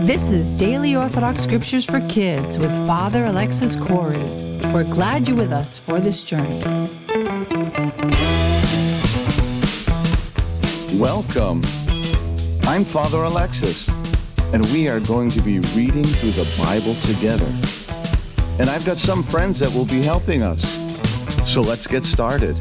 This is Daily Orthodox Scriptures for Kids with Father Alexis Corey. We're glad you're with us for this journey. Welcome. I'm Father Alexis, and we are going to be reading through the Bible together. And I've got some friends that will be helping us. So let's get started.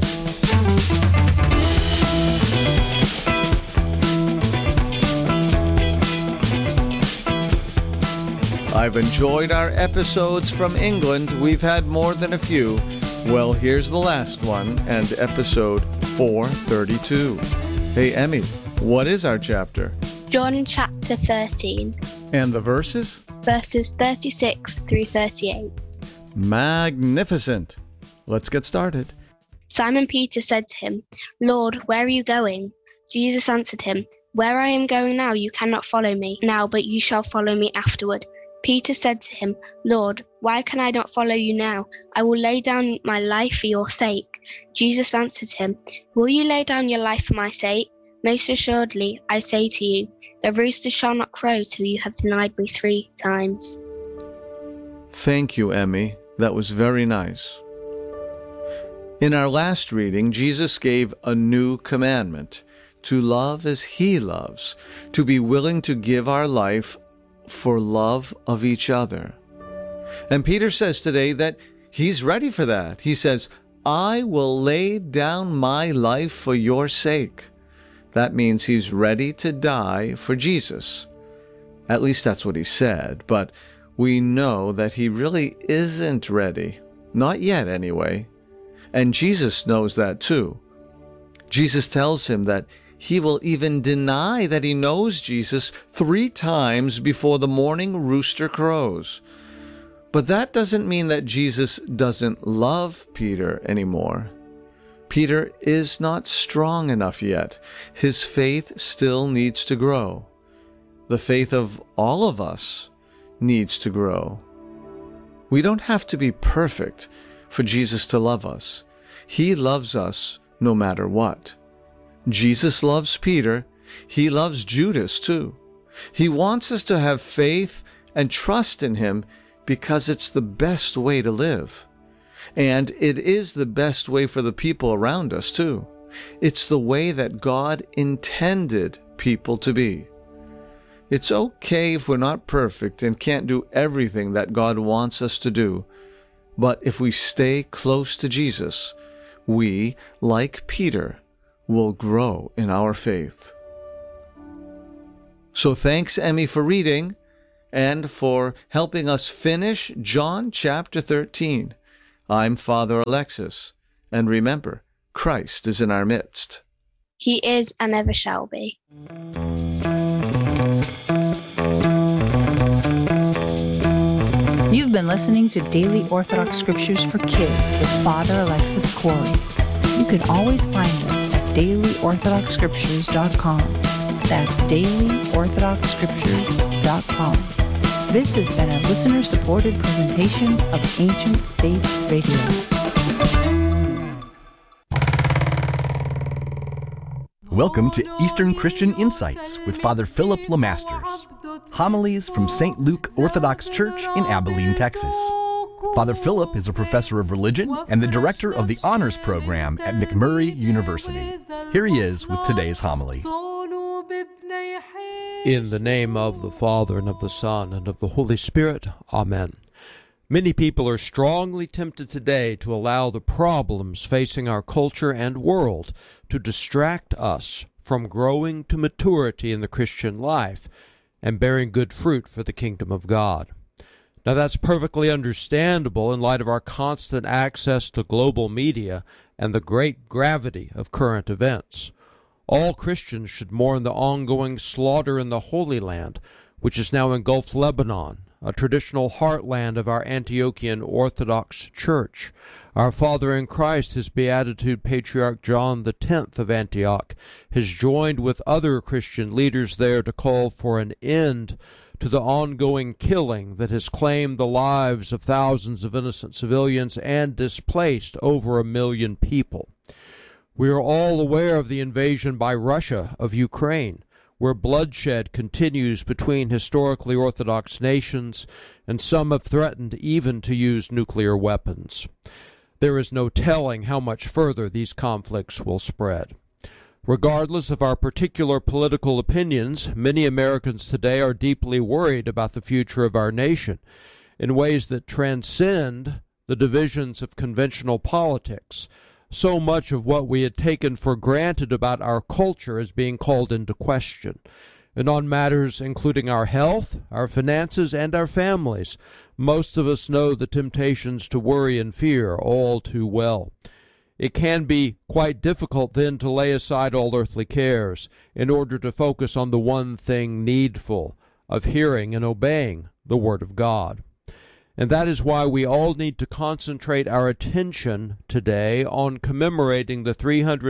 I've enjoyed our episodes from England. We've had more than a few. Well, here's the last one, and episode 432. Hey, Emmy, what is our chapter? John chapter 13. And the verses? Verses 36 through 38. Magnificent. Let's get started. Simon Peter said to him, "Lord, where are you going?" Jesus answered him, "Where I am going now, you cannot follow me now, but you shall follow me afterward." Peter said to him, "Lord, why can I not follow you now? I will lay down my life for your sake." Jesus answered him, "Will you lay down your life for my sake? Most assuredly, I say to you, the rooster shall not crow till you have denied me 3 times. Thank you, Emmy. That was very nice. In our last reading, Jesus gave a new commandment, to love as He loves, to be willing to give our life for love of each other. And Peter says today that he's ready for that. He says, "I will lay down my life for your sake." That means he's ready to die for Jesus. At least that's what he said, but we know that he really isn't ready. Not yet, anyway. And Jesus knows that too. Jesus tells him that he will even deny that he knows Jesus 3 times before the morning rooster crows. But that doesn't mean that Jesus doesn't love Peter anymore. Peter is not strong enough yet. His faith still needs to grow. The faith of all of us needs to grow. We don't have to be perfect for Jesus to love us. He loves us no matter what. Jesus loves Peter. He loves Judas too. He wants us to have faith and trust in him because it's the best way to live. And it is the best way for the people around us too. It's the way that God intended people to be. It's okay if we're not perfect and can't do everything that God wants us to do. But if we stay close to Jesus, we, like Peter, will grow in our faith. So thanks, Emmy, for reading and for helping us finish John chapter 13. I'm Father Alexis, and remember, Christ is in our midst. He is and ever shall be. You've been listening to Daily Orthodox Scriptures for Kids with Father Alexis Corey. You can always find us at dailyorthodoxscriptures.com. That's dailyorthodoxscriptures.com. This has been a listener-supported presentation of Ancient Faith Radio. Welcome to Eastern Christian Insights with Father Philip LeMasters. Homilies from St. Luke Orthodox Church in Abilene, Texas. Father Philip is a professor of religion and the director of the honors program at McMurray University. Here he is with today's homily. In the name of the Father, and of the Son, and of the Holy Spirit. Amen. Many people are strongly tempted today to allow the problems facing our culture and world to distract us from growing to maturity in the Christian life and bearing good fruit for the kingdom of God. Now, that's perfectly understandable in light of our constant access to global media and the great gravity of current events. All Christians should mourn the ongoing slaughter in the Holy Land, which has now engulfed Lebanon, a traditional heartland of our Antiochian Orthodox Church. Our Father in Christ, His Beatitude Patriarch John X of Antioch, has joined with other Christian leaders there to call for an end to the ongoing killing that has claimed the lives of thousands of innocent civilians and displaced over 1 million people. We are all aware of the invasion by Russia of Ukraine, where bloodshed continues between historically Orthodox nations, and some have threatened even to use nuclear weapons. There is no telling how much further these conflicts will spread. Regardless of our particular political opinions, many Americans today are deeply worried about the future of our nation in ways that transcend the divisions of conventional politics. So much of what we had taken for granted about our culture is being called into question. And on matters including our health, our finances, and our families, most of us know the temptations to worry and fear all too well. It can be quite difficult then to lay aside all earthly cares in order to focus on the one thing needful, of hearing and obeying the Word of God. And that is why we all need to concentrate our attention today on commemorating the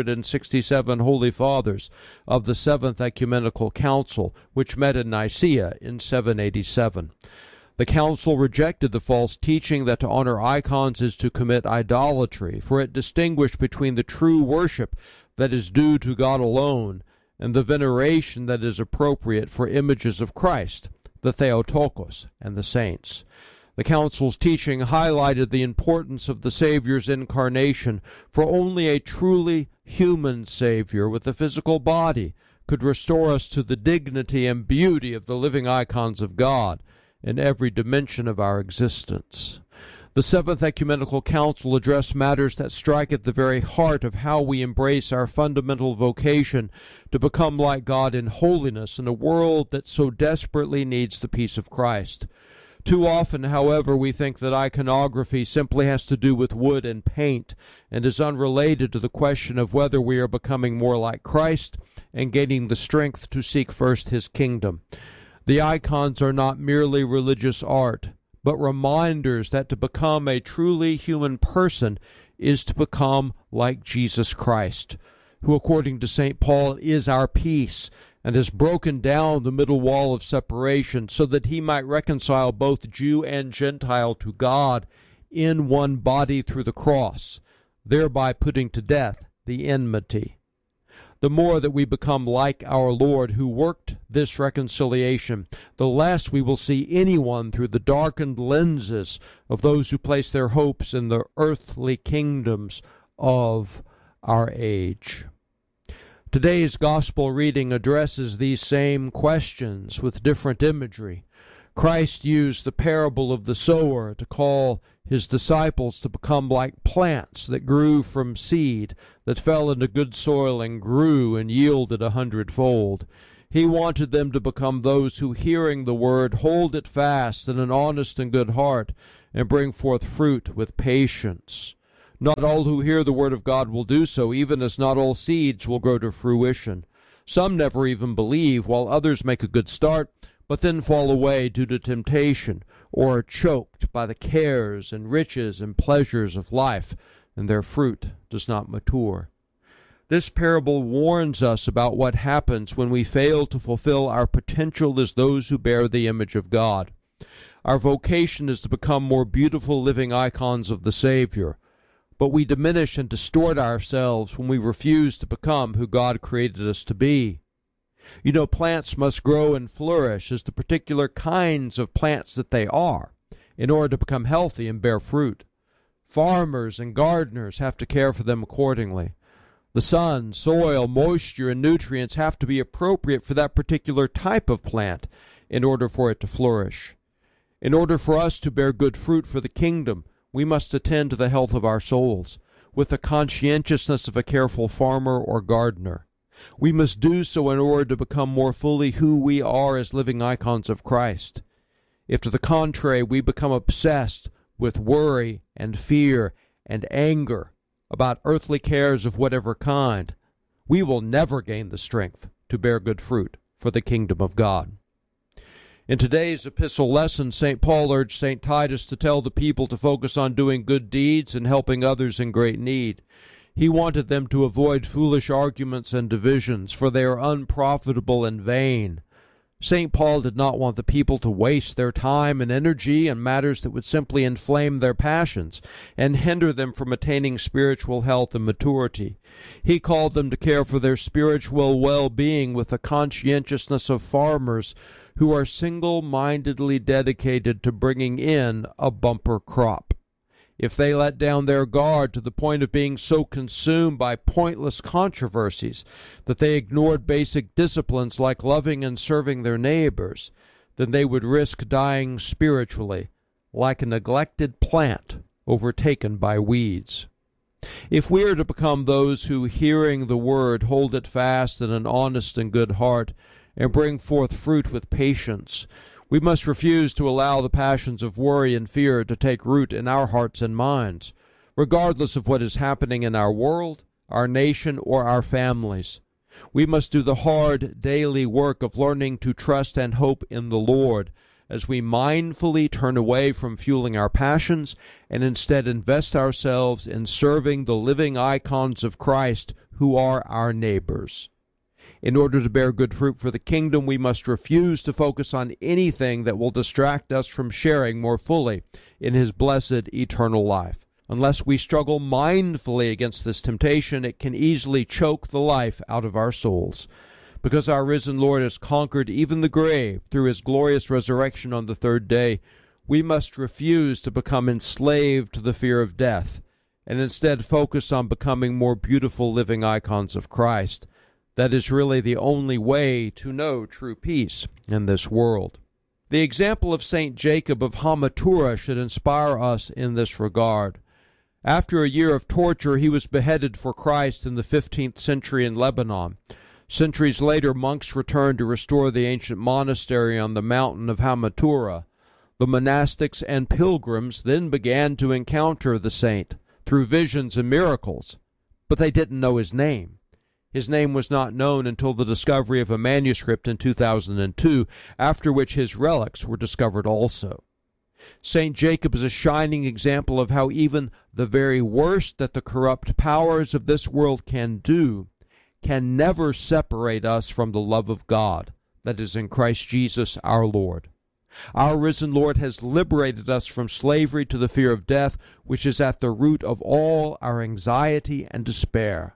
367 Holy Fathers of the Seventh Ecumenical Council, which met in Nicaea in 787. The council rejected the false teaching that to honor icons is to commit idolatry, for it distinguished between the true worship that is due to God alone and the veneration that is appropriate for images of Christ, the Theotokos, and the saints. The Council's teaching highlighted the importance of the Savior's incarnation, for only a truly human Savior with a physical body could restore us to the dignity and beauty of the living icons of God in every dimension of our existence. The Seventh Ecumenical Council addressed matters that strike at the very heart of how we embrace our fundamental vocation to become like God in holiness in a world that so desperately needs the peace of Christ. Too often, however, we think that iconography simply has to do with wood and paint and is unrelated to the question of whether we are becoming more like Christ and gaining the strength to seek first His kingdom. The icons are not merely religious art, but reminders that to become a truly human person is to become like Jesus Christ, who, according to St. Paul, is our peace, and has broken down the middle wall of separation so that He might reconcile both Jew and Gentile to God in one body through the cross, thereby putting to death the enmity. The more that we become like our Lord who worked this reconciliation, the less we will see anyone through the darkened lenses of those who place their hopes in the earthly kingdoms of our age. Today's gospel reading addresses these same questions with different imagery. Christ used the parable of the sower to call His disciples to become like plants that grew from seed, that fell into good soil and grew and yielded 100-fold. He wanted them to become those who, hearing the word, hold it fast in an honest and good heart, and bring forth fruit with patience. Not all who hear the word of God will do so, even as not all seeds will grow to fruition. Some never even believe, while others make a good start, but then fall away due to temptation, or are choked by the cares and riches and pleasures of life, and their fruit does not mature. This parable warns us about what happens when we fail to fulfill our potential as those who bear the image of God. Our vocation is to become more beautiful living icons of the Savior, but we diminish and distort ourselves when we refuse to become who God created us to be. You know, plants must grow and flourish as the particular kinds of plants that they are in order to become healthy and bear fruit. Farmers and gardeners have to care for them accordingly. The sun, soil, moisture, and nutrients have to be appropriate for that particular type of plant in order for it to flourish. In order for us to bear good fruit for the kingdom, we must attend to the health of our souls with the conscientiousness of a careful farmer or gardener. We must do so in order to become more fully who we are as living icons of Christ. If to the contrary we become obsessed with worry and fear and anger about earthly cares of whatever kind, we will never gain the strength to bear good fruit for the kingdom of God. In today's epistle lesson, St. Paul urged St. Titus to tell the people to focus on doing good deeds and helping others in great need. He wanted them to avoid foolish arguments and divisions, for they are unprofitable and vain. St. Paul did not want the people to waste their time and energy on matters that would simply inflame their passions and hinder them from attaining spiritual health and maturity. He called them to care for their spiritual well-being with the conscientiousness of farmers who are single-mindedly dedicated to bringing in a bumper crop. If they let down their guard to the point of being so consumed by pointless controversies that they ignored basic disciplines like loving and serving their neighbors, then they would risk dying spiritually, like a neglected plant overtaken by weeds. If we are to become those who, hearing the word, hold it fast in an honest and good heart, and bring forth fruit with patience, we must refuse to allow the passions of worry and fear to take root in our hearts and minds, regardless of what is happening in our world, our nation, or our families. We must do the hard daily work of learning to trust and hope in the Lord as we mindfully turn away from fueling our passions and instead invest ourselves in serving the living icons of Christ who are our neighbors. In order to bear good fruit for the kingdom, we must refuse to focus on anything that will distract us from sharing more fully in His blessed eternal life. Unless we struggle mindfully against this temptation, it can easily choke the life out of our souls. Because our risen Lord has conquered even the grave through His glorious resurrection on the third day, we must refuse to become enslaved to the fear of death, and instead focus on becoming more beautiful living icons of Christ. That is really the only way to know true peace in this world. The example of St. Jacob of Hamatura should inspire us in this regard. After a year of torture, he was beheaded for Christ in the 15th century in Lebanon. Centuries later, monks returned to restore the ancient monastery on the mountain of Hamatura. The monastics and pilgrims then began to encounter the saint through visions and miracles, but they didn't know his name. His name was not known until the discovery of a manuscript in 2002, after which his relics were discovered also. St. Jacob is a shining example of how even the very worst that the corrupt powers of this world can do can never separate us from the love of God that is in Christ Jesus our Lord. Our risen Lord has liberated us from slavery to the fear of death, which is at the root of all our anxiety and despair.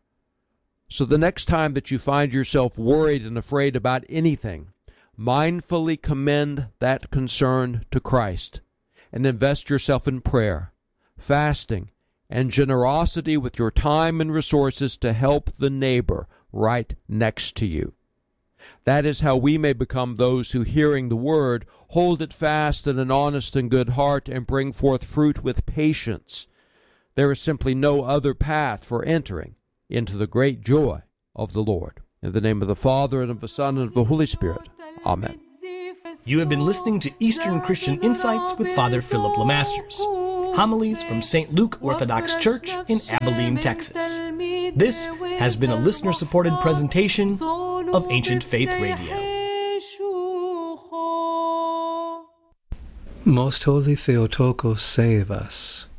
So the next time that you find yourself worried and afraid about anything, mindfully commend that concern to Christ and invest yourself in prayer, fasting, and generosity with your time and resources to help the neighbor right next to you. That is how we may become those who, hearing the word, hold it fast in an honest and good heart and bring forth fruit with patience. There is simply no other path for entering into the great joy of the Lord. In the name of the Father, and of the Son, and of the Holy Spirit. Amen. You have been listening to Eastern Christian Insights with Father Philip LeMasters. Homilies from St. Luke Orthodox Church in Abilene, Texas. This has been a listener-supported presentation of Ancient Faith Radio. Most Holy Theotokos, save us.